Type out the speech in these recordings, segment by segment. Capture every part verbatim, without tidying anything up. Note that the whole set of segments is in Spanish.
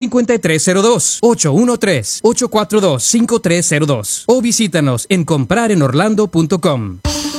cinco tres cero dos, ocho uno tres, ocho cuatro dos, cinco tres cero dos o visítanos en comprar en orlando punto com.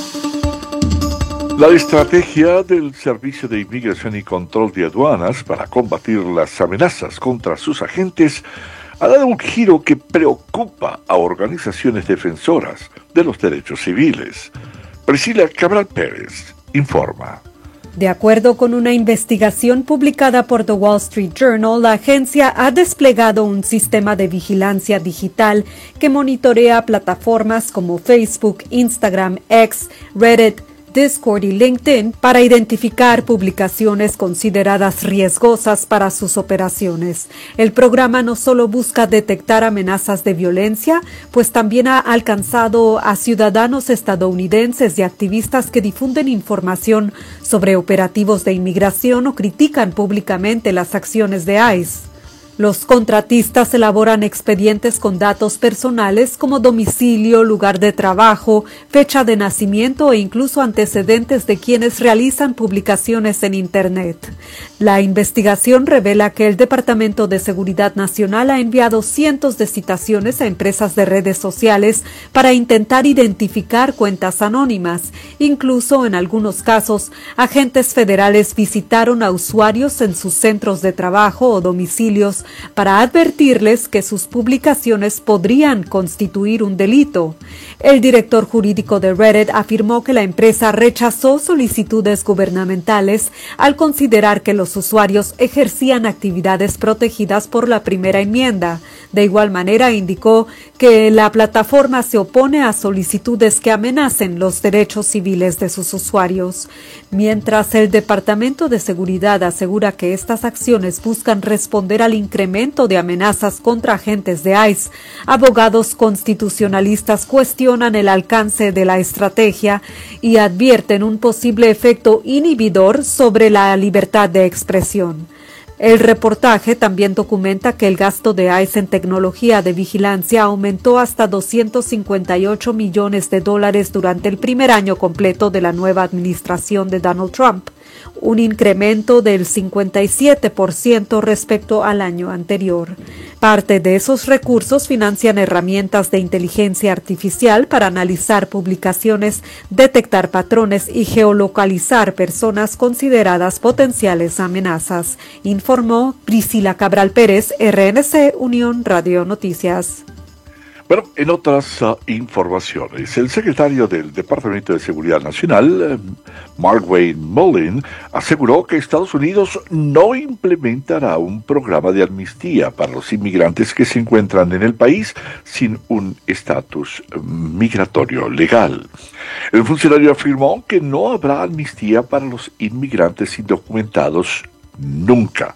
La estrategia del Servicio de Inmigración y Control de Aduanas para combatir las amenazas contra sus agentes ha dado un giro que preocupa a organizaciones defensoras de los derechos civiles. Priscila Cabral Pérez informa. De acuerdo con una investigación publicada por The Wall Street Journal, la agencia ha desplegado un sistema de vigilancia digital que monitorea plataformas como Facebook, Instagram, X, Reddit, Discord y LinkedIn para identificar publicaciones consideradas riesgosas para sus operaciones. El programa no solo busca detectar amenazas de violencia, pues también ha alcanzado a ciudadanos estadounidenses y activistas que difunden información sobre operativos de inmigración o critican públicamente las acciones de ICE. Los contratistas elaboran expedientes con datos personales como domicilio, lugar de trabajo, fecha de nacimiento e incluso antecedentes de quienes realizan publicaciones en Internet. La investigación revela que el Departamento de Seguridad Nacional ha enviado cientos de citaciones a empresas de redes sociales para intentar identificar cuentas anónimas. Incluso en algunos casos, agentes federales visitaron a usuarios en sus centros de trabajo o domicilios para advertirles que sus publicaciones podrían constituir un delito. El director jurídico de Reddit afirmó que la empresa rechazó solicitudes gubernamentales al considerar que los usuarios ejercían actividades protegidas por la primera enmienda. De igual manera, indicó que la plataforma se opone a solicitudes que amenacen los derechos civiles de sus usuarios. Mientras el Departamento de Seguridad asegura que estas acciones buscan responder al incremento de amenazas contra agentes de ICE, abogados constitucionalistas cuestionan el alcance de la estrategia y advierten un posible efecto inhibidor sobre la libertad de expresión. El reportaje también documenta que el gasto de ICE en tecnología de vigilancia aumentó hasta doscientos cincuenta y ocho millones de dólares durante el primer año completo de la nueva administración de Donald Trump, un incremento del cincuenta y siete por ciento respecto al año anterior. Parte de esos recursos financian herramientas de inteligencia artificial para analizar publicaciones, detectar patrones y geolocalizar personas consideradas potenciales amenazas, informó Priscila Cabral Pérez, R N C Unión Radio Noticias. Bueno, en otras uh, informaciones, el secretario del Departamento de Seguridad Nacional, eh, Markwayne Mullin, aseguró que Estados Unidos no implementará un programa de amnistía para los inmigrantes que se encuentran en el país sin un estatus migratorio legal. El funcionario afirmó que no habrá amnistía para los inmigrantes indocumentados nunca.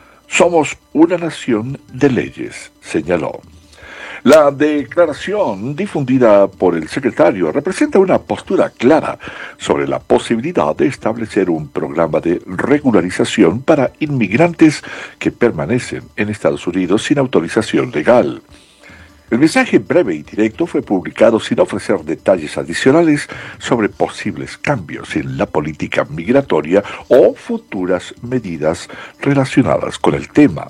Somos una nación de leyes, señaló. La declaración difundida por el secretario representa una postura clara sobre la posibilidad de establecer un programa de regularización para inmigrantes que permanecen en Estados Unidos sin autorización legal. El mensaje breve y directo fue publicado sin ofrecer detalles adicionales sobre posibles cambios en la política migratoria o futuras medidas relacionadas con el tema.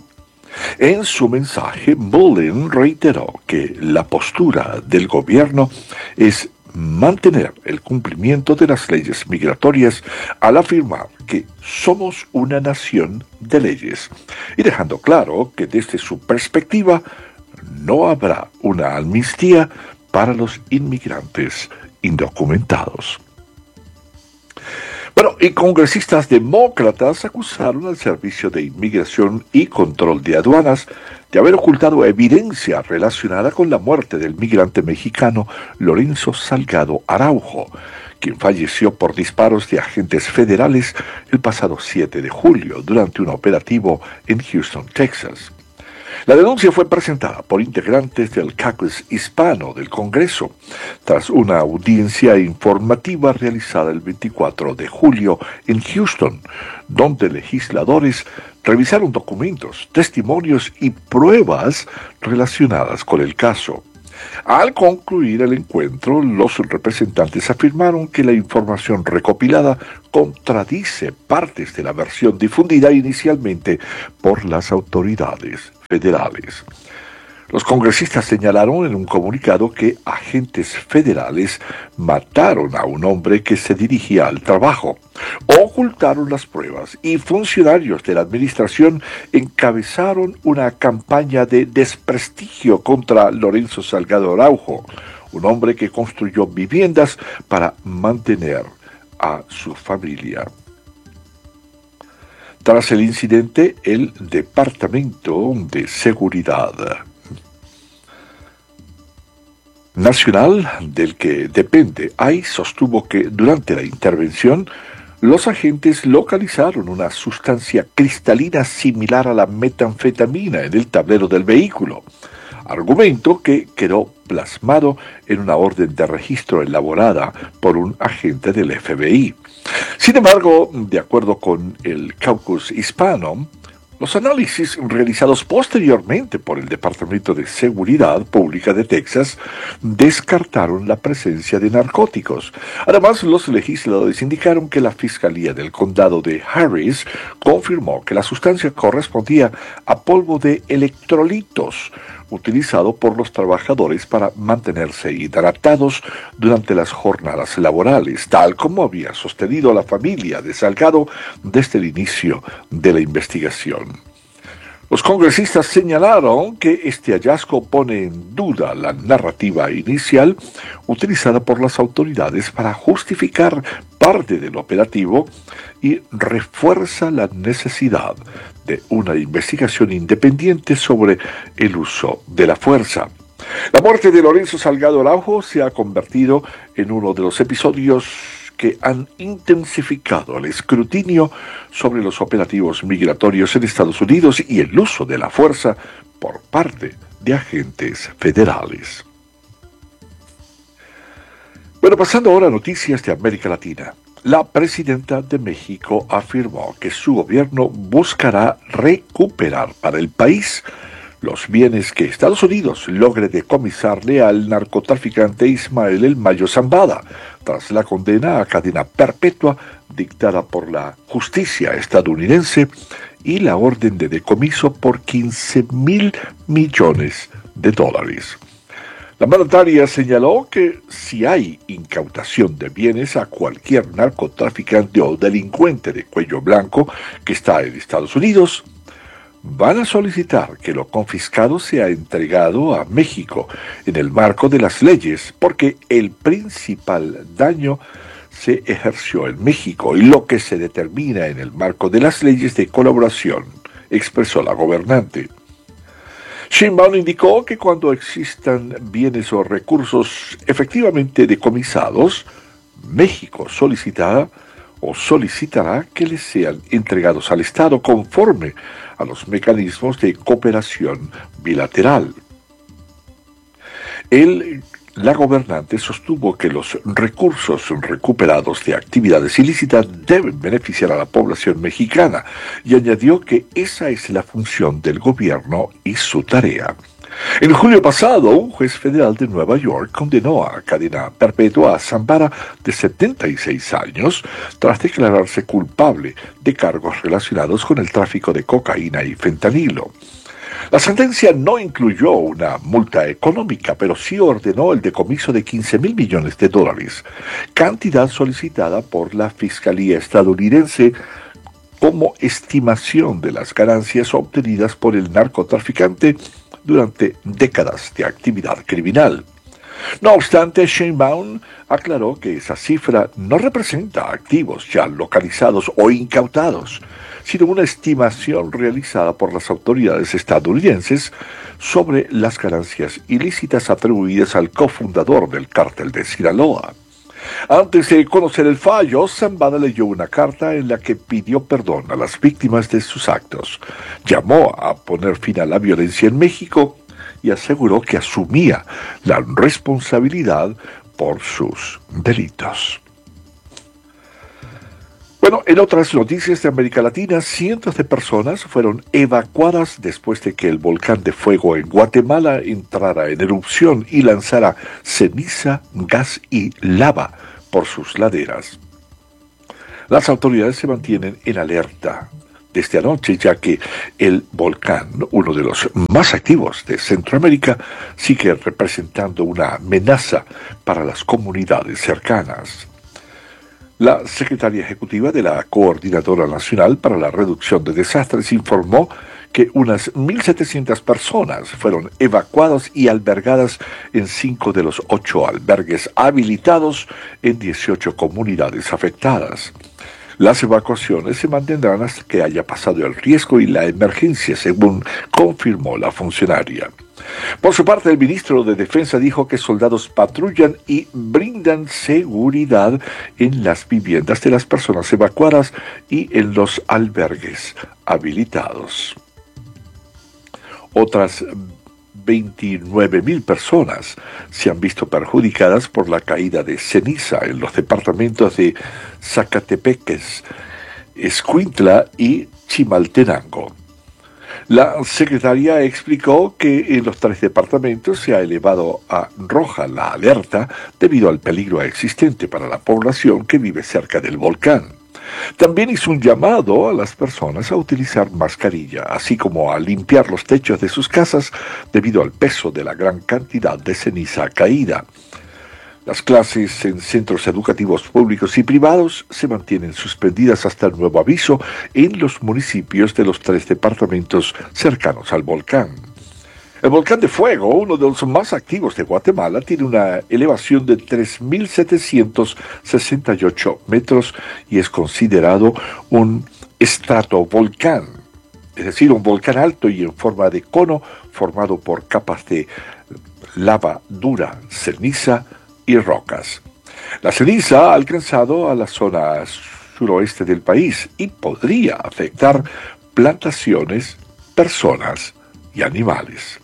En su mensaje, Mullin reiteró que la postura del gobierno es mantener el cumplimiento de las leyes migratorias al afirmar que somos una nación de leyes y dejando claro que desde su perspectiva no habrá una amnistía para los inmigrantes indocumentados. Bueno, y congresistas demócratas acusaron al Servicio de Inmigración y Control de Aduanas de haber ocultado evidencia relacionada con la muerte del migrante mexicano Lorenzo Salgado Araujo, quien falleció por disparos de agentes federales el pasado siete de julio durante un operativo en Houston, Texas. La denuncia fue presentada por integrantes del caucus hispano del Congreso, tras una audiencia informativa realizada el veinticuatro de julio en Houston, donde legisladores revisaron documentos, testimonios y pruebas relacionadas con el caso. Al concluir el encuentro, los representantes afirmaron que la información recopilada contradice partes de la versión difundida inicialmente por las autoridades federales. Los congresistas señalaron en un comunicado que agentes federales mataron a un hombre que se dirigía al trabajo, ocultaron las pruebas y funcionarios de la administración encabezaron una campaña de desprestigio contra Lorenzo Salgado Araujo, un hombre que construyó viviendas para mantener a su familia. Tras el incidente, el Departamento de Seguridad Nacional, del que depende I C E, sostuvo que durante la intervención los agentes localizaron una sustancia cristalina similar a la metanfetamina en el tablero del vehículo, argumento que quedó plasmado en una orden de registro elaborada por un agente del F B I. Sin embargo, de acuerdo con el Caucus Hispano, los análisis realizados posteriormente por el Departamento de Seguridad Pública de Texas descartaron la presencia de narcóticos. Además, los legisladores indicaron que la Fiscalía del Condado de Harris confirmó que la sustancia correspondía a polvo de electrolitos, utilizado por los trabajadores para mantenerse hidratados durante las jornadas laborales, tal como había sostenido la familia de Salgado desde el inicio de la investigación. Los congresistas señalaron que este hallazgo pone en duda la narrativa inicial utilizada por las autoridades para justificar parte del operativo y refuerza la necesidad de una investigación independiente sobre el uso de la fuerza. La muerte de Lorenzo Salgado Araujo se ha convertido en uno de los episodios que han intensificado el escrutinio sobre los operativos migratorios en Estados Unidos y el uso de la fuerza por parte de agentes federales. Bueno, pasando ahora a noticias de América Latina. La presidenta de México afirmó que su gobierno buscará recuperar para el país los bienes que Estados Unidos logre decomisarle al narcotraficante Ismael El Mayo Zambada, tras la condena a cadena perpetua dictada por la justicia estadounidense y la orden de decomiso por quince mil millones de dólares. La mandataria señaló que si hay incautación de bienes a cualquier narcotraficante o delincuente de cuello blanco que está en Estados Unidos, van a solicitar que lo confiscado sea entregado a México en el marco de las leyes, porque el principal daño se ejerció en México y lo que se determina en el marco de las leyes de colaboración, expresó la gobernante. Sheinbaum indicó que cuando existan bienes o recursos efectivamente decomisados, México solicitará o solicitará que les sean entregados al Estado conforme a los mecanismos de cooperación bilateral. El, la gobernante sostuvo que los recursos recuperados de actividades ilícitas deben beneficiar a la población mexicana y añadió que esa es la función del gobierno y su tarea. En julio pasado, un juez federal de Nueva York condenó a cadena perpetua a Zambada, de setenta y seis años, tras declararse culpable de cargos relacionados con el tráfico de cocaína y fentanilo. La sentencia no incluyó una multa económica, pero sí ordenó el decomiso de quince mil millones de dólares, cantidad solicitada por la Fiscalía estadounidense como estimación de las ganancias obtenidas por el narcotraficante durante décadas de actividad criminal. No obstante, Sheinbaum aclaró que esa cifra no representa activos ya localizados o incautados, sino una estimación realizada por las autoridades estadounidenses sobre las ganancias ilícitas atribuidas al cofundador del cártel de Sinaloa. Antes de conocer el fallo, Zambada leyó una carta en la que pidió perdón a las víctimas de sus actos, llamó a poner fin a la violencia en México y aseguró que asumía la responsabilidad por sus delitos. Bueno, en otras noticias de América Latina, cientos de personas fueron evacuadas después de que el volcán de fuego en Guatemala entrara en erupción y lanzara ceniza, gas y lava por sus laderas. Las autoridades se mantienen en alerta desde anoche, ya que el volcán, uno de los más activos de Centroamérica, sigue representando una amenaza para las comunidades cercanas. La secretaria ejecutiva de la Coordinadora Nacional para la Reducción de Desastres informó que unas mil setecientas personas fueron evacuadas y albergadas en cinco de los ocho albergues habilitados en dieciocho comunidades afectadas. Las evacuaciones se mantendrán hasta que haya pasado el riesgo y la emergencia, según confirmó la funcionaria. Por su parte, el ministro de Defensa dijo que soldados patrullan y brindan seguridad en las viviendas de las personas evacuadas y en los albergues habilitados. Otras veintinueve mil personas se han visto perjudicadas por la caída de ceniza en los departamentos de Zacatepeques, Escuintla y Chimaltenango. La secretaria explicó que en los tres departamentos se ha elevado a roja la alerta debido al peligro existente para la población que vive cerca del volcán. También hizo un llamado a las personas a utilizar mascarilla, así como a limpiar los techos de sus casas debido al peso de la gran cantidad de ceniza caída. Las clases en centros educativos públicos y privados se mantienen suspendidas hasta el nuevo aviso en los municipios de los tres departamentos cercanos al volcán. El volcán de fuego, uno de los más activos de Guatemala, tiene una elevación de tres mil setecientos sesenta y ocho metros y es considerado un estratovolcán, es decir, un volcán alto y en forma de cono formado por capas de lava dura, ceniza y rocas. La ceniza ha alcanzado a la zona suroeste del país y podría afectar plantaciones, personas y animales.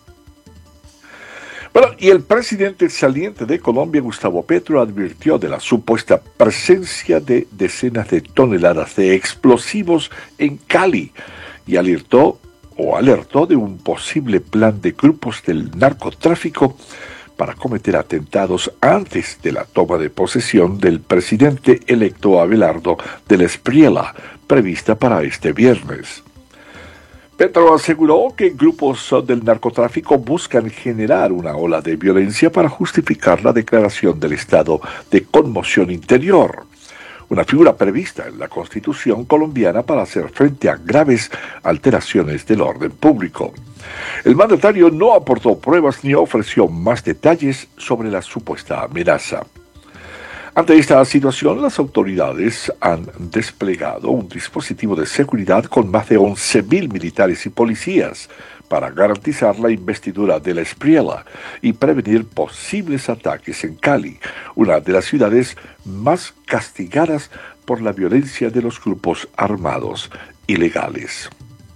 Bueno, y el presidente saliente de Colombia, Gustavo Petro, advirtió de la supuesta presencia de decenas de toneladas de explosivos en Cali y alertó o alertó de un posible plan de grupos del narcotráfico para cometer atentados antes de la toma de posesión del presidente electo Abelardo del Espriella, prevista para este viernes. Petro aseguró que grupos del narcotráfico buscan generar una ola de violencia para justificar la declaración del estado de conmoción interior, una figura prevista en la Constitución colombiana para hacer frente a graves alteraciones del orden público. El mandatario no aportó pruebas ni ofreció más detalles sobre la supuesta amenaza. Ante esta situación, las autoridades han desplegado un dispositivo de seguridad con más de once mil militares y policías para garantizar la investidura de la Espriella y prevenir posibles ataques en Cali, una de las ciudades más castigadas por la violencia de los grupos armados ilegales.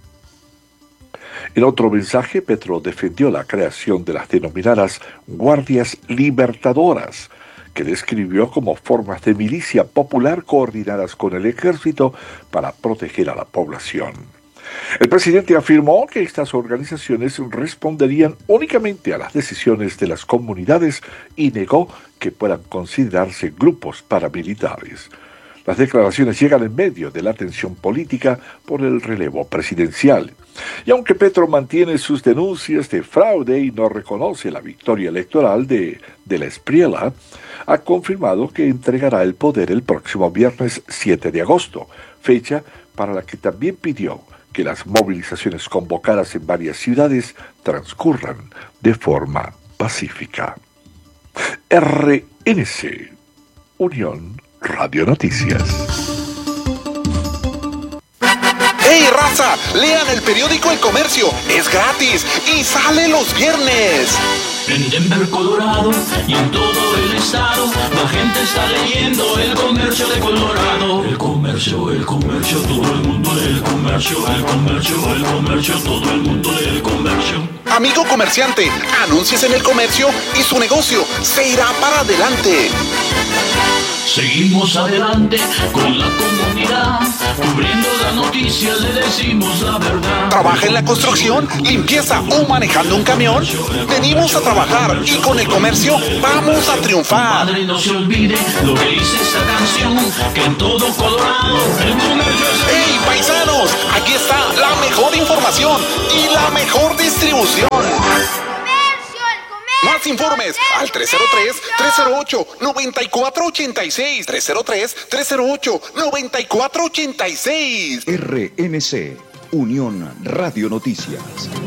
En otro mensaje, Petro defendió la creación de las denominadas Guardias Libertadoras, que describió como formas de milicia popular coordinadas con el ejército para proteger a la población. El presidente afirmó que estas organizaciones responderían únicamente a las decisiones de las comunidades y negó que puedan considerarse grupos paramilitares. Las declaraciones llegan en medio de la tensión política por el relevo presidencial. Y aunque Petro mantiene sus denuncias de fraude y no reconoce la victoria electoral de, de la Espriella, ha confirmado que entregará el poder el próximo viernes siete de agosto, fecha para la que también pidió que las movilizaciones convocadas en varias ciudades transcurran de forma pacífica. R N C, Unión Radio Noticias. ¡Hey, raza! Lean el periódico El Comercio. Es gratis y sale los viernes. En Denver, Colorado y en todo el estado, la gente está leyendo El Comercio de Colorado. El comercio, el comercio, todo el mundo del comercio. El comercio, el comercio, todo el mundo del comercio. Amigo comerciante, anúnciese en El Comercio y su negocio se irá para adelante. Seguimos adelante con la comunidad, cubriendo las noticias, le decimos la verdad. ¿Trabaja en la construcción, limpieza o manejando un camión? Venimos a trabajar y con el comercio vamos a triunfar. Padre, no se olvide lo que dice esta canción, que en todo Colorado el comercio es... ¡Hey, paisanos! Aquí está la mejor información y la mejor distribución. Más informes al tres cero tres, tres cero ocho, nueve cuatro ocho seis. tres cero tres, tres cero ocho, nueve cuatro ocho seis. R N C, Unión Radio Noticias.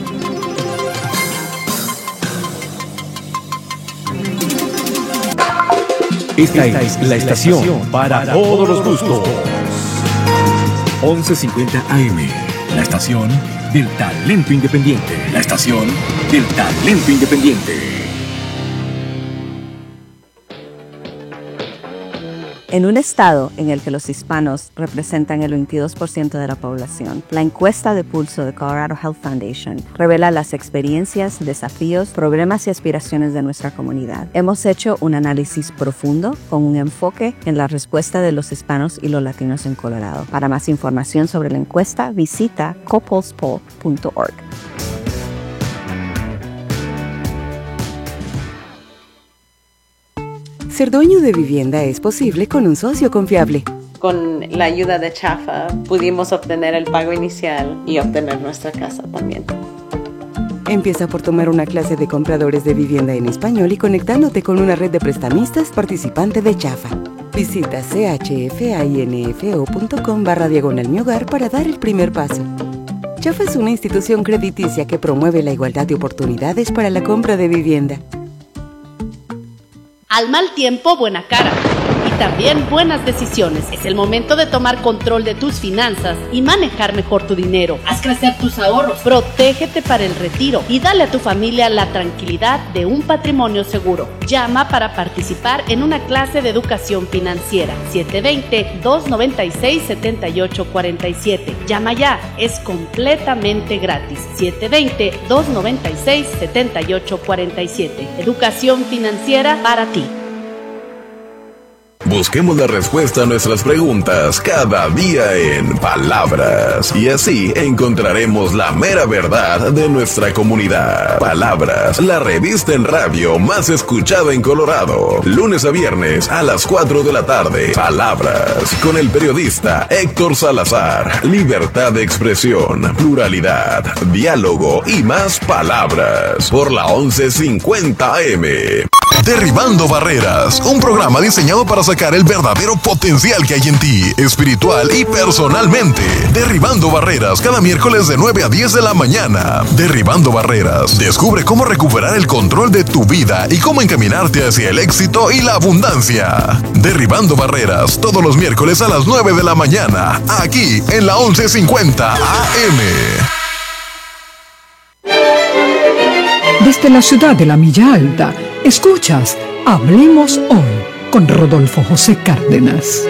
Esta es la estación para todos los gustos. once cincuenta A M, la estación del talento independiente. La estación del talento independiente. En un estado en el que los hispanos representan el veintidós por ciento de la población, la encuesta de pulso de Colorado Health Foundation revela las experiencias, desafíos, problemas y aspiraciones de nuestra comunidad. Hemos hecho un análisis profundo con un enfoque en la respuesta de los hispanos y los latinos en Colorado. Para más información sobre la encuesta, visita copulse poll punto org. Ser dueño de vivienda es posible con un socio confiable. Con la ayuda de Chafa pudimos obtener el pago inicial y obtener nuestra casa también. Empieza por tomar una clase de compradores de vivienda en español y conectándote con una red de prestamistas participante de Chafa. Visita chfinfo punto com barra diagonal mi hogar para dar el primer paso. Chafa es una institución crediticia que promueve la igualdad de oportunidades para la compra de vivienda. Al mal tiempo, buena cara. Y también buenas decisiones. Es el momento de tomar control de tus finanzas y manejar mejor tu dinero. Haz crecer tus ahorros. Protégete para el retiro y dale a tu familia la tranquilidad de un patrimonio seguro. Llama para participar en una clase de educación financiera. siete dos cero, dos nueve seis, siete ocho cuatro siete. Llama ya. Es completamente gratis. siete dos cero, dos nueve seis, siete ocho cuatro siete. Educación financiera para ti. Busquemos la respuesta a nuestras preguntas cada día en Palabras. Y así encontraremos la mera verdad de nuestra comunidad. Palabras, la revista en radio más escuchada en Colorado. Lunes a viernes a las cuatro de la tarde. Palabras, con el periodista Héctor Salazar. Libertad de expresión, pluralidad, diálogo y más palabras. Por la once cincuenta A M. Derribando Barreras, un programa diseñado para sacar el verdadero potencial que hay en ti, espiritual y personalmente. Derribando Barreras, cada miércoles de nueve a diez de la mañana. Derribando Barreras, descubre cómo recuperar el control de tu vida y cómo encaminarte hacia el éxito y la abundancia. Derribando Barreras, todos los miércoles a las nueve de la mañana, aquí en la once cincuenta A M. Desde la ciudad de la Milla Alta, escuchas Hablemos Hoy con Rodolfo José Cárdenas.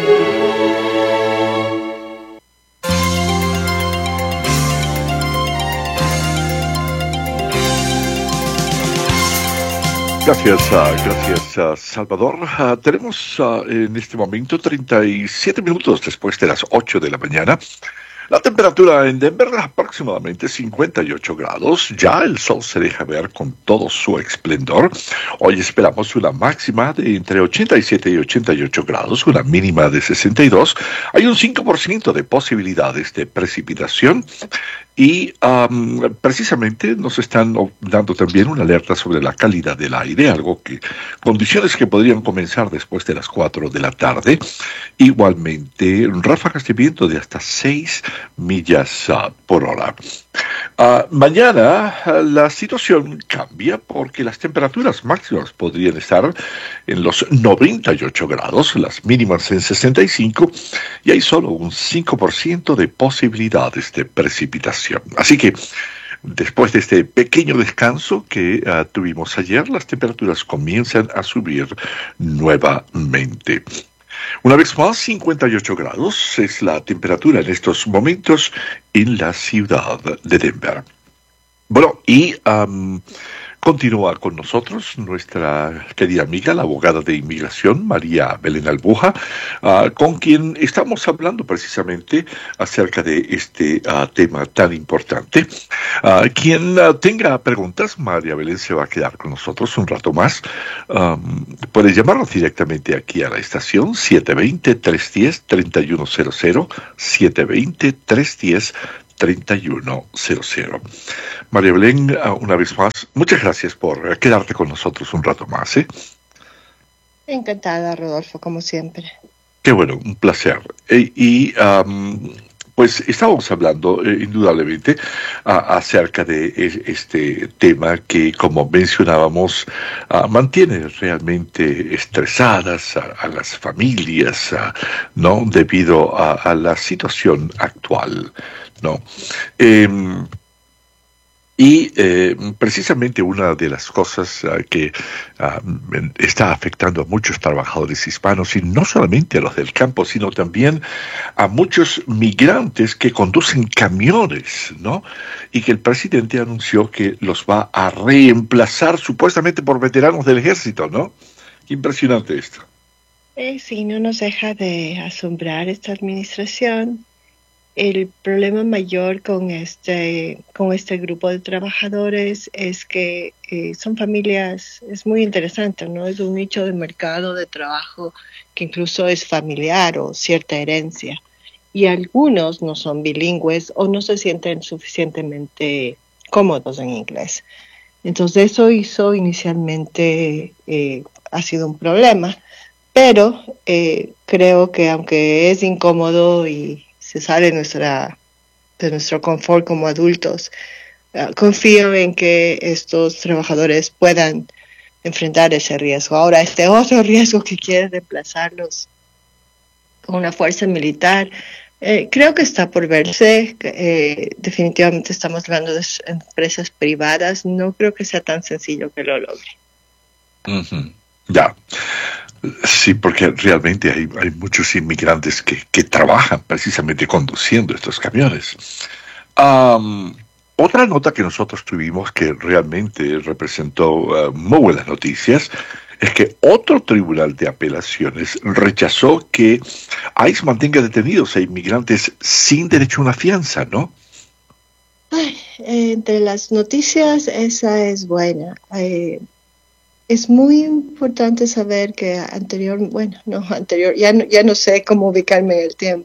Gracias, uh, gracias uh, Salvador. Uh, tenemos uh, en este momento treinta y siete minutos después de las ocho de la mañana. La temperatura en Denver aproximadamente cincuenta y ocho grados. Ya el sol se deja ver con todo su esplendor. Hoy esperamos una máxima de entre ochenta y siete y ochenta y ocho grados, una mínima de sesenta y dos. Hay un cinco por ciento de posibilidades de precipitación. Y um, precisamente nos están dando también una alerta sobre la calidad del aire, algo que, condiciones que podrían comenzar después de las cuatro de la tarde. Igualmente, ráfagas de viento de hasta seis millas uh, por hora. Uh, mañana uh, la situación cambia porque las temperaturas máximas podrían estar en los noventa y ocho grados, las mínimas en sesenta y cinco, y hay solo un cinco por ciento de posibilidades de precipitación. Así que, después de este pequeño descanso que uh, tuvimos ayer, las temperaturas comienzan a subir nuevamente. Una vez más, cincuenta y ocho grados es la temperatura en estos momentos en la ciudad de Denver. Bueno, y um, Continúa con nosotros nuestra querida amiga, la abogada de inmigración, María Belén Albuja, uh, con quien estamos hablando precisamente acerca de este uh, tema tan importante. Uh, quien uh, tenga preguntas, María Belén se va a quedar con nosotros un rato más. Um, puede llamarnos directamente aquí a la estación siete dos cero, tres uno cero, tres uno cero cero, siete dos cero, tres uno cero, treinta y uno cero cero. María Belén, una vez más, muchas gracias por quedarte con nosotros un rato más, ¿eh? Encantada, Rodolfo, como siempre. Qué bueno, un placer. E, y um, pues estábamos hablando eh, indudablemente a, acerca de este tema que, como mencionábamos, uh, mantiene realmente estresadas a, a las familias, uh, ¿no? Debido a, a la situación actual, ¿no? Eh, y eh, precisamente una de las cosas uh, que uh, está afectando a muchos trabajadores hispanos, y no solamente a los del campo, sino también a muchos migrantes que conducen camiones, ¿no? Y que el presidente anunció que los va a reemplazar supuestamente por veteranos del ejército, ¿no? Impresionante esto. Eh, sí, no nos deja de asombrar esta administración. El problema mayor con este con este grupo de trabajadores es que eh, son familias, es muy interesante, ¿no? Es un nicho de mercado de trabajo que incluso es familiar o cierta herencia. Y algunos no son bilingües o no se sienten suficientemente cómodos en inglés. Entonces eso hizo inicialmente, eh, ha sido un problema, pero eh, creo que aunque es incómodo y se sale de, nuestra, de nuestro confort como adultos, uh, confío en que estos trabajadores puedan enfrentar ese riesgo. Ahora, este otro riesgo que quiere reemplazarlos con una fuerza militar, eh, creo que está por verse. Eh, definitivamente estamos hablando de empresas privadas. No creo que sea tan sencillo que lo logre. Uh-huh. Ya. Sí, porque realmente hay, hay muchos inmigrantes que, que trabajan precisamente conduciendo estos camiones. Um, otra nota que nosotros tuvimos que realmente representó uh, muy buenas noticias es que otro tribunal de apelaciones rechazó que ICE mantenga detenidos a inmigrantes sin derecho a una fianza, ¿no? Ay, eh, entre las noticias esa es buena. Eh, Es muy importante saber que anterior, bueno, no anterior, ya no, ya no sé cómo ubicarme en el tiempo,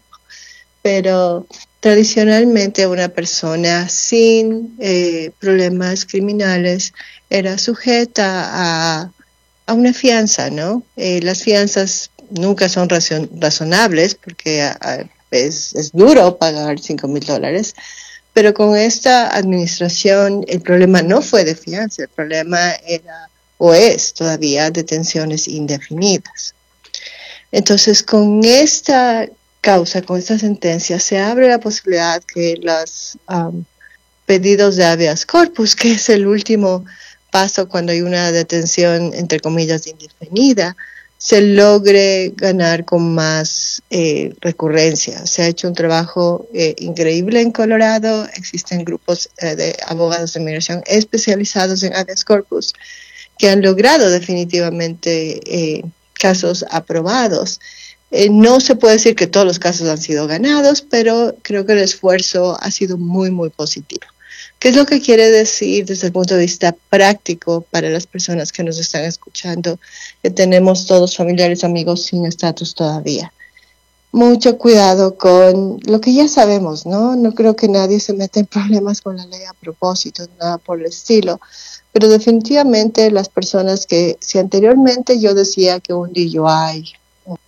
pero tradicionalmente una persona sin eh, problemas criminales era sujeta a, a una fianza, ¿no? Eh, las fianzas nunca son razon, razonables porque a, a, es, es duro pagar cinco mil dólares, pero con esta administración el problema no fue de fianza, el problema era o es todavía detenciones indefinidas. Entonces, con esta causa, con esta sentencia, se abre la posibilidad que los um, pedidos de habeas corpus, que es el último paso cuando hay una detención, entre comillas, indefinida, se logre ganar con más eh, recurrencia. Se ha hecho un trabajo eh, increíble en Colorado. Existen grupos eh, de abogados de inmigración especializados en habeas corpus que han logrado definitivamente eh, casos aprobados. Eh, no se puede decir que todos los casos han sido ganados, pero creo que el esfuerzo ha sido muy, muy positivo. ¿Qué es lo que quiere decir desde el punto de vista práctico para las personas que nos están escuchando, que tenemos todos familiares, amigos sin estatus todavía? Mucho cuidado con lo que ya sabemos, ¿no? No creo que nadie se meta en problemas con la ley a propósito, nada por el estilo. Pero definitivamente las personas que, si anteriormente yo decía que un D U I, un,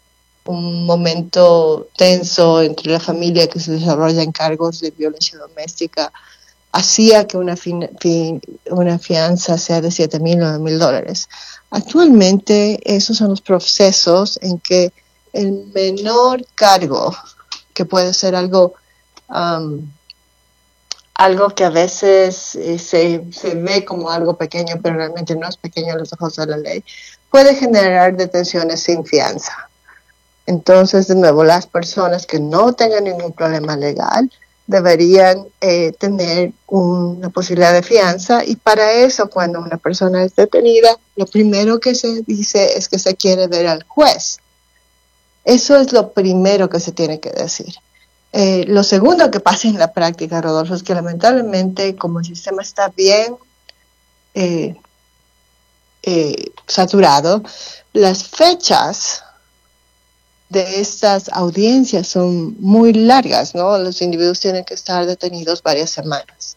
un momento tenso entre la familia que se desarrolla en cargos de violencia doméstica, hacía que una, fin, fin, una fianza sea de siete mil, nueve mil dólares. Actualmente esos son los procesos en que el menor cargo, que puede ser algo... Um, algo que a veces eh, se, se ve como algo pequeño, pero realmente no es pequeño a los ojos de la ley, puede generar detenciones sin fianza. Entonces, de nuevo, las personas que no tengan ningún problema legal deberían eh, tener una posibilidad de fianza, y para eso, cuando una persona es detenida, lo primero que se dice es que se quiere ver al juez. Eso es lo primero que se tiene que decir. Eh, lo segundo que pasa en la práctica, Rodolfo, es que lamentablemente, como el sistema está bien eh, eh, saturado, las fechas de estas audiencias son muy largas, ¿no? Los individuos tienen que estar detenidos varias semanas.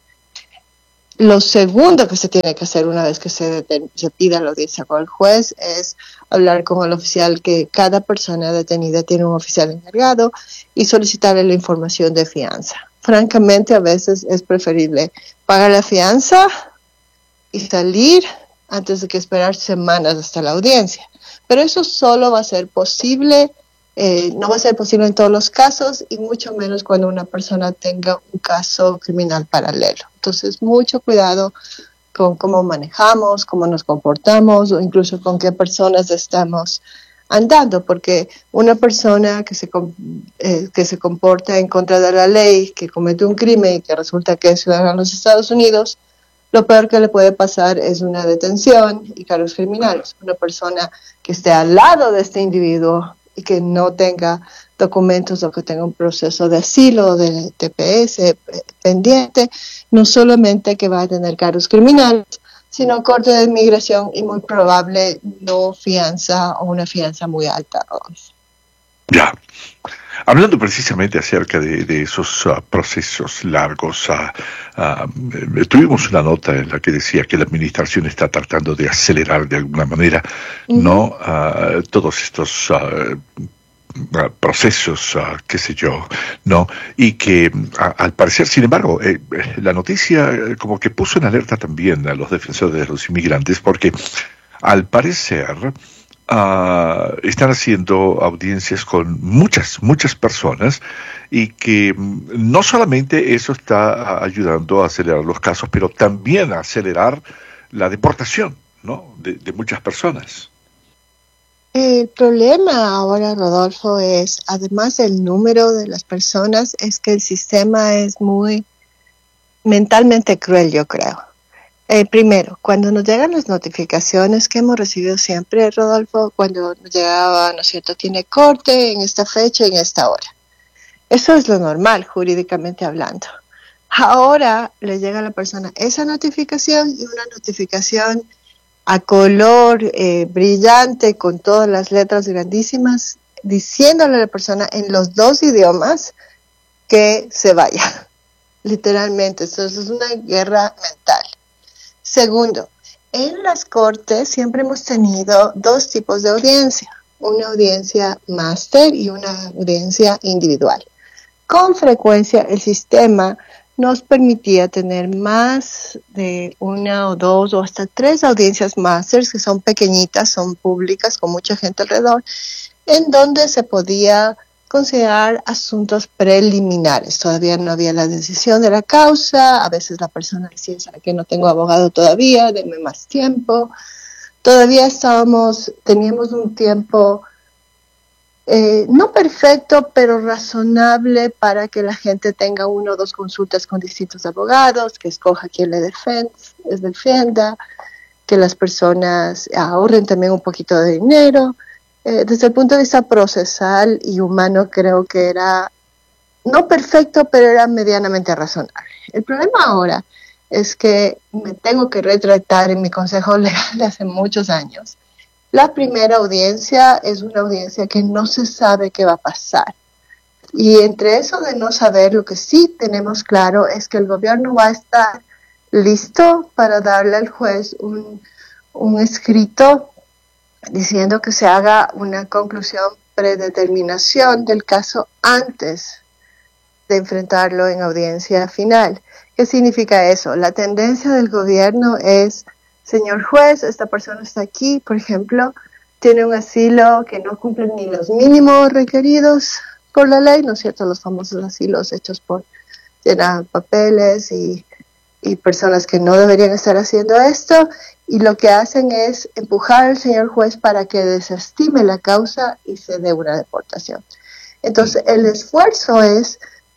Lo segundo que se tiene que hacer una vez que se, deten- se pida la audiencia con el juez es hablar con el oficial, que cada persona detenida tiene un oficial encargado, y solicitarle la información de fianza. Francamente, a veces es preferible pagar la fianza y salir antes de que esperar semanas hasta la audiencia. Pero eso solo va a ser posible, eh, no va a ser posible en todos los casos, y mucho menos cuando una persona tenga un caso criminal paralelo. Entonces, mucho cuidado con cómo manejamos, cómo nos comportamos, o incluso con qué personas estamos andando, porque una persona que se, eh, que se comporta en contra de la ley, que comete un crimen y que resulta que es ciudadano de los Estados Unidos, lo peor que le puede pasar es una detención y cargos criminales. Una persona que esté al lado de este individuo y que no tenga documentos o que tenga un proceso de asilo, de T P S pendiente, no solamente que va a tener cargos criminales, sino corte de inmigración y muy probable no fianza o una fianza muy alta. Ya. Hablando precisamente acerca de, de esos uh, procesos largos, uh, uh, tuvimos una nota en la que decía que la administración está tratando de acelerar de alguna manera, uh-huh. ¿no? Uh, todos estos uh, uh, procesos, uh, qué sé yo, ¿no? Y que uh, al parecer, sin embargo, eh, la noticia eh, como que puso en alerta también a los defensores de los inmigrantes, porque al parecer Uh, están haciendo audiencias con muchas, muchas personas, y que no solamente eso está ayudando a acelerar los casos, pero también a acelerar la deportación, ¿no? de, de muchas personas. El problema ahora, Rodolfo, es, además del número de las personas, es que el sistema es muy mentalmente cruel, yo creo. Eh, primero, cuando nos llegan las notificaciones que hemos recibido siempre, Rodolfo, cuando nos llegaba, ¿no es cierto?, tiene corte en esta fecha, en esta hora. Eso es lo normal, jurídicamente hablando. Ahora le llega a la persona esa notificación, y una notificación a color eh, brillante, con todas las letras grandísimas, diciéndole a la persona en los dos idiomas que se vaya. Literalmente, eso es una guerra mental. Segundo, en las cortes siempre hemos tenido dos tipos de audiencia, una audiencia máster y una audiencia individual. Con frecuencia el sistema nos permitía tener más de una o dos o hasta tres audiencias másters, que son pequeñitas, son públicas, con mucha gente alrededor, en donde se podía considerar asuntos preliminares. Todavía no había la decisión de la causa. A veces la persona decía, ¿sabe que no tengo abogado todavía? Denme más tiempo. Todavía estábamos, teníamos un tiempo eh, no perfecto, pero razonable para que la gente tenga una o dos consultas con distintos abogados, que escoja quién le defienda, les defienda, que las personas ahorren también un poquito de dinero. Eh, desde el punto de vista procesal y humano, creo que era no perfecto, pero era medianamente razonable. El problema ahora es que me tengo que retratar en mi consejo legal de hace muchos años. La primera audiencia es una audiencia que no se sabe qué va a pasar. Y entre eso de no saber, lo que sí tenemos claro es que el gobierno va a estar listo para darle al juez un, un escrito diciendo que se haga una conclusión, predeterminación del caso antes de enfrentarlo en audiencia final. ¿Qué significa eso? La tendencia del gobierno es, señor juez, esta persona está aquí, por ejemplo, tiene un asilo que no cumple ni los mínimos requeridos por la ley, ¿no es cierto? Los famosos asilos hechos por llenar papeles y, y personas que no deberían estar haciendo esto. Y lo que hacen es empujar al señor juez para que desestime la causa y se dé una deportación. Entonces, el esfuerzo es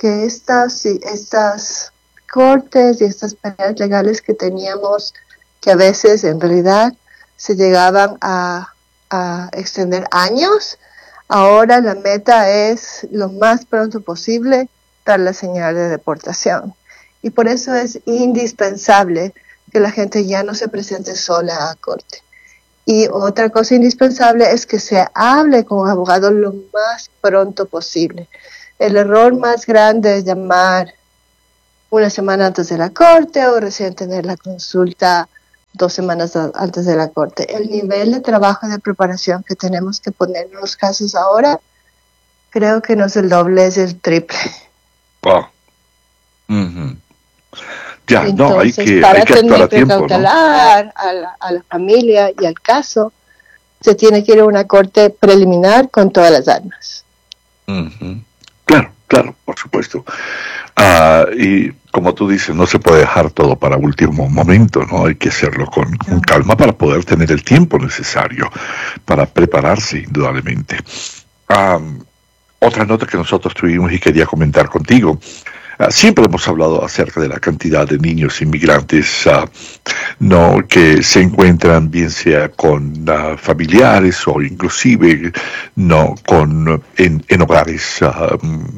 que estas, estas cortes y estas peleas legales que teníamos, que a veces en realidad se llegaban a, a extender años, ahora la meta es lo más pronto posible dar la señal de deportación. Y por eso es indispensable que la gente ya no se presente sola a corte. Y otra cosa indispensable es que se hable con abogados lo más pronto posible. El error más grande es llamar una semana antes de la corte o recién tener la consulta dos semanas antes de la corte. El nivel de trabajo y de preparación que tenemos que poner en los casos ahora, creo que no es el doble, es el triple. Wow. Uh-huh. Ya, Entonces, no, hay que, para hay que actuar a tiempo, cautelar, ¿no? a, la, a la familia y al caso, se tiene que ir a una corte preliminar con todas las armas. Uh-huh. Claro, claro, por supuesto. Uh, y como tú dices, no se puede dejar todo para último momento, ¿no? Hay que hacerlo con, con calma para poder tener el tiempo necesario para prepararse, indudablemente. Um, otra nota que nosotros tuvimos y quería comentar contigo. Uh, siempre hemos hablado acerca de la cantidad de niños inmigrantes uh, no que se encuentran bien sea con uh, familiares o inclusive no con en, en hogares uh,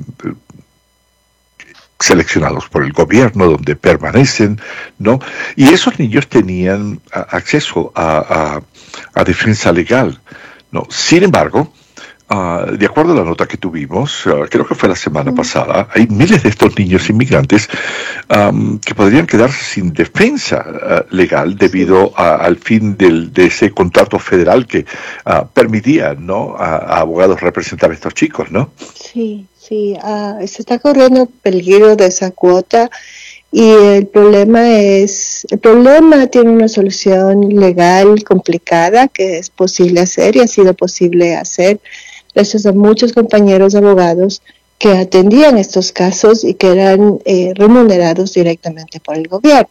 seleccionados por el gobierno donde permanecen, ¿no? Y esos niños tenían uh, acceso a, a, a defensa legal, ¿no? Sin embargo, Uh, de acuerdo a la nota que tuvimos, uh, creo que fue la semana mm. pasada, hay miles de estos niños inmigrantes um, que podrían quedarse sin defensa uh, legal debido a, al fin del, de ese contrato federal que uh, permitía, ¿no?, a, a abogados representar a estos chicos, ¿no? Sí, sí, uh, se está corriendo peligro de esa cuota y el problema es, el problema tiene una solución legal complicada que es posible hacer y ha sido posible hacer gracias a muchos compañeros abogados que atendían estos casos y que eran eh, remunerados directamente por el gobierno.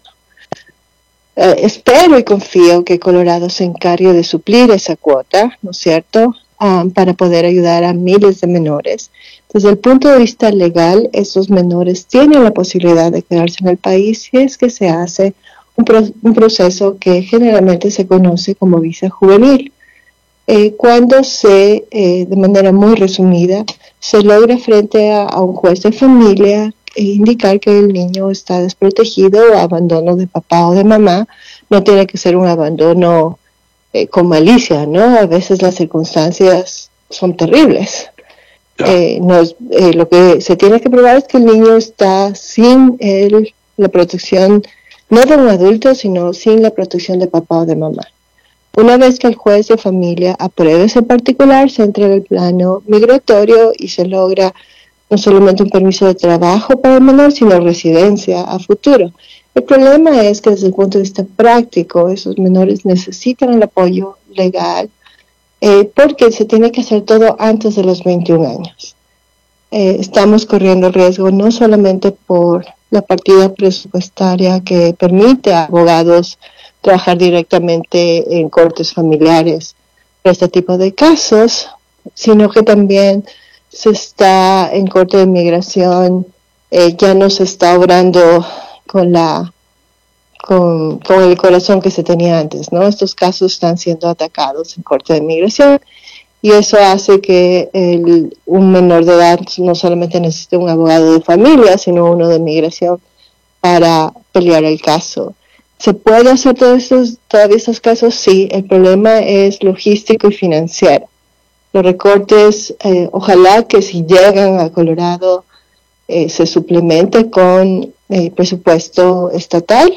Eh, espero y confío que Colorado se encargue de suplir esa cuota, ¿no es cierto?, um, para poder ayudar a miles de menores. Desde el punto de vista legal, esos menores tienen la posibilidad de quedarse en el país si es que se hace un, pro- un proceso que generalmente se conoce como visa juvenil. Eh, cuando se, eh, de manera muy resumida, se logra frente a, a un juez de familia e indicar que el niño está desprotegido o abandono de papá o de mamá, no tiene que ser un abandono eh, con malicia, ¿no? A veces las circunstancias son terribles. Eh, no es, eh, lo que se tiene que probar es que el niño está sin el, la protección, no de un adulto, sino sin la protección de papá o de mamá. Una vez que el juez de familia apruebe ese particular, se entra en el plano migratorio y se logra no solamente un permiso de trabajo para el menor, sino residencia a futuro. El problema es que desde el punto de vista práctico, esos menores necesitan el apoyo legal eh, porque se tiene que hacer todo antes de los veintiún años. Eh, estamos corriendo riesgo no solamente por la partida presupuestaria que permite a abogados trabajar directamente en cortes familiares para este tipo de casos, sino que también se está en corte de inmigración, eh, ya no se está obrando con la con, con el corazón que se tenía antes, ¿no? Estos casos están siendo atacados en corte de inmigración y eso hace que el, un menor de edad no solamente necesite un abogado de familia, sino uno de inmigración para pelear el caso. ¿Se puede hacer todos estos, todavía estos casos? Sí, el problema es logístico y financiero. Los recortes, eh, ojalá que si llegan a Colorado eh, se suplemente con eh, presupuesto estatal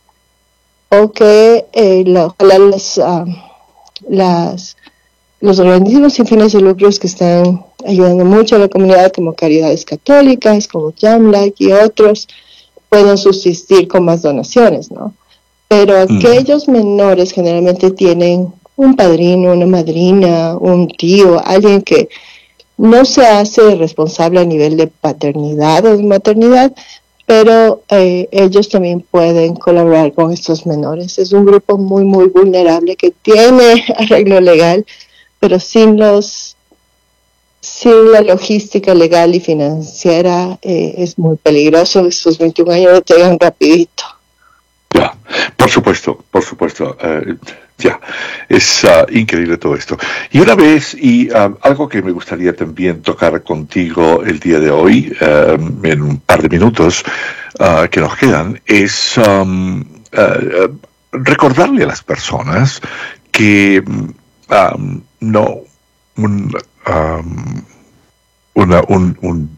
o que eh, la, ojalá las, uh, las, los organismos sin fines de lucros que están ayudando mucho a la comunidad como Caridades Católicas, como JAMLAC y otros puedan subsistir con más donaciones, ¿no? Pero aquellos menores generalmente tienen un padrino, una madrina, un tío, alguien que no se hace responsable a nivel de paternidad o de maternidad, pero eh, ellos también pueden colaborar con estos menores. Es un grupo muy, muy vulnerable que tiene arreglo legal, pero sin los sin la logística legal y financiera eh, es muy peligroso. Estos veintiún años lo llegan rapidito. Ya, por supuesto, por supuesto. Uh, ya, es uh, increíble todo esto. Y una vez, y uh, algo que me gustaría también tocar contigo el día de hoy, uh, en un par de minutos uh, que nos quedan, es um, uh, uh, recordarle a las personas que um, no... Un, um, una, un, un,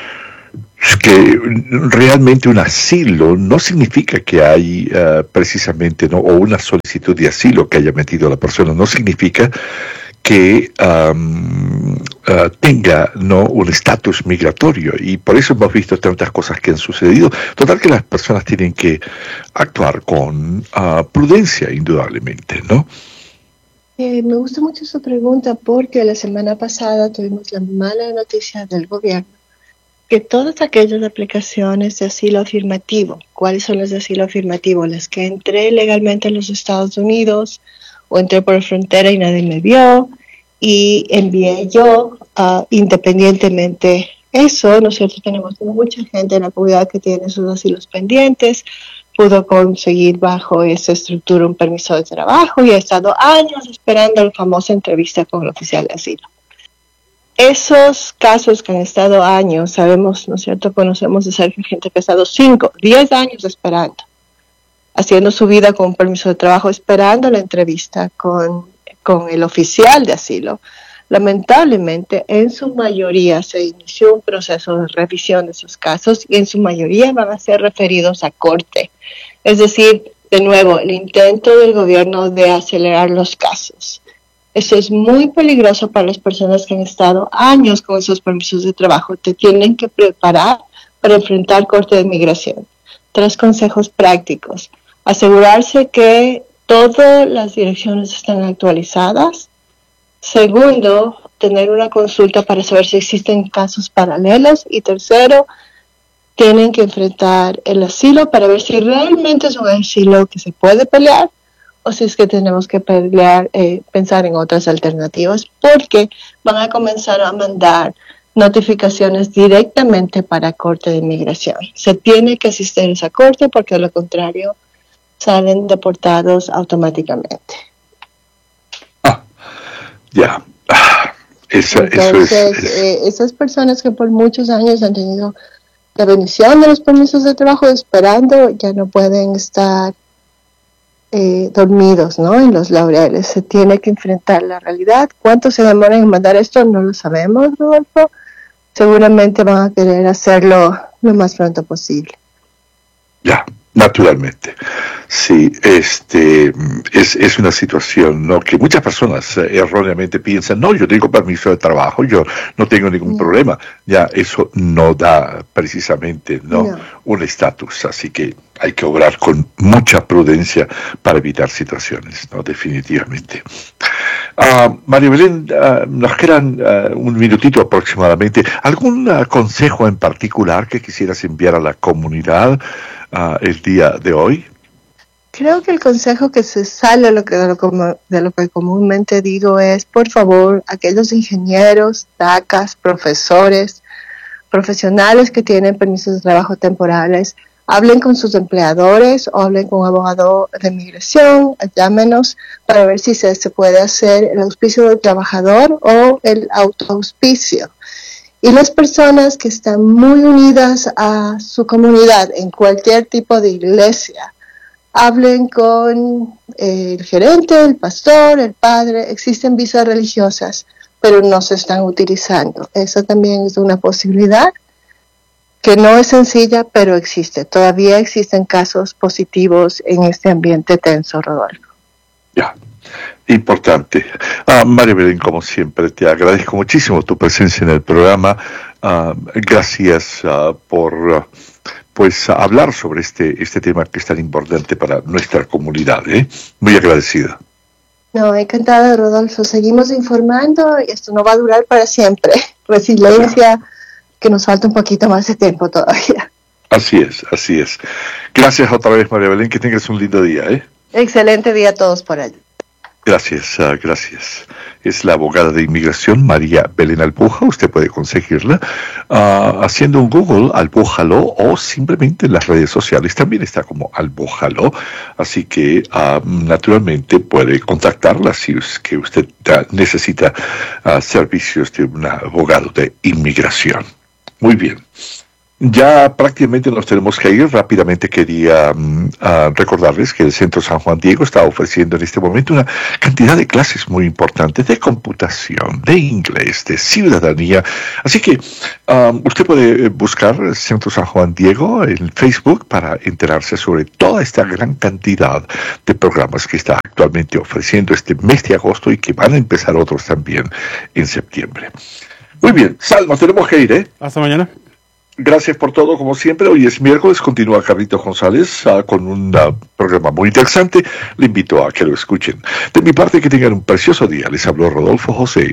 que realmente un asilo no significa que hay uh, precisamente, ¿no? O una solicitud de asilo que haya metido la persona, no significa que um, uh, tenga, ¿no? Un estatus migratorio, y por eso hemos visto tantas cosas que han sucedido. Total que las personas tienen que actuar con uh, prudencia, indudablemente, ¿no? Eh, me gusta mucho su pregunta porque la semana pasada tuvimos la mala noticia del gobierno que todas aquellas aplicaciones de asilo afirmativo, ¿cuáles son las de asilo afirmativo? Las que entré legalmente en los Estados Unidos o entré por la frontera y nadie me vio y envié yo uh, independientemente. Eso, ¿no es cierto? Tenemos mucha gente en la comunidad que tiene sus asilos pendientes, pudo conseguir bajo esa estructura un permiso de trabajo y ha estado años esperando la famosa entrevista con el oficial de asilo. Esos casos que han estado años, sabemos, ¿no es cierto? Conocemos de cerca gente que ha estado cinco, diez años esperando, haciendo su vida con un permiso de trabajo, esperando la entrevista con, con el oficial de asilo. Lamentablemente, en su mayoría se inició un proceso de revisión de esos casos y en su mayoría van a ser referidos a corte. Es decir, de nuevo, el intento del gobierno de acelerar los casos. Eso es muy peligroso para las personas que han estado años con esos permisos de trabajo. Te tienen que preparar para enfrentar corte de migración. Tres consejos prácticos. Asegurarse que todas las direcciones están actualizadas. Segundo, tener una consulta para saber si existen casos paralelos. Y tercero, tienen que enfrentar el asilo para ver si realmente es un asilo que se puede pelear o si es que tenemos que pelear, eh, pensar en otras alternativas, porque van a comenzar a mandar notificaciones directamente para corte de inmigración. Se tiene que asistir a esa corte porque de lo contrario salen deportados automáticamente. Ya, ah, esa, Entonces, eso es, es... Eh, esas personas que por muchos años han tenido la bendición de los permisos de trabajo esperando, ya no pueden estar eh, dormidos, ¿no? En los laureles. Se tiene que enfrentar la realidad. ¿Cuánto se demoran en mandar esto? No lo sabemos, Rodolfo. Seguramente van a querer hacerlo lo más pronto posible. Ya, naturalmente. Sí, este es, es una situación, ¿no?, que muchas personas eh, erróneamente piensan, no, yo tengo permiso de trabajo, yo no tengo ningún no. problema. Ya, eso no da precisamente, ¿no?, no. un estatus, así que hay que obrar con mucha prudencia para evitar situaciones, ¿no?, definitivamente. Uh, María Belén, uh, nos quedan uh, un minutito aproximadamente. ¿Algún uh, consejo en particular que quisieras enviar a la comunidad uh, el día de hoy? Creo que el consejo que se sale de lo que, de lo, de lo que comúnmente digo es, por favor, aquellos ingenieros, D A C As, profesores, profesionales que tienen permisos de trabajo temporales, hablen con sus empleadores o hablen con un abogado de migración, llámenos para ver si se, se puede hacer el auspicio del trabajador o el autoauspicio. Y las personas que están muy unidas a su comunidad en cualquier tipo de iglesia, hablen con el gerente, el pastor, el padre. Existen visas religiosas, pero no se están utilizando. Eso también es una posibilidad que no es sencilla, pero existe. Todavía existen casos positivos en este ambiente tenso, Rodolfo. Ya, importante. Uh, María Belén, como siempre, te agradezco muchísimo tu presencia en el programa. Uh, gracias uh, por... Uh, pues a hablar sobre este este tema que es tan importante para nuestra comunidad, ¿eh? Muy agradecida. No, encantada, Rodolfo. Seguimos informando y esto no va a durar para siempre. Resiliencia, claro, que nos falta un poquito más de tiempo todavía. Así es, así es. Gracias otra vez, María Belén, que tengas un lindo día, ¿eh? Excelente día a todos por allí. Gracias, uh, gracias. Es la abogada de inmigración María Belén Alpuja. Usted puede conseguirla uh, haciendo un Google, Albújalo, o simplemente en las redes sociales. También está como Albújalo. Así que uh, naturalmente puede contactarla si es que usted uh, necesita uh, servicios de un abogado de inmigración. Muy bien. Ya prácticamente nos tenemos que ir. Rápidamente quería um, uh, recordarles que el Centro San Juan Diego está ofreciendo en este momento una cantidad de clases muy importantes de computación, de inglés, de ciudadanía. Así que um, usted puede buscar Centro San Juan Diego en Facebook para enterarse sobre toda esta gran cantidad de programas que está actualmente ofreciendo este mes de agosto y que van a empezar otros también en septiembre. Muy bien, Sal, nos tenemos que ir, ¿eh? Hasta mañana. Gracias por todo, como siempre. Hoy es miércoles, continúa Carlitos González uh, con un uh, programa muy interesante. Le invito a que lo escuchen. De mi parte, que tengan un precioso día. Les habló Rodolfo José.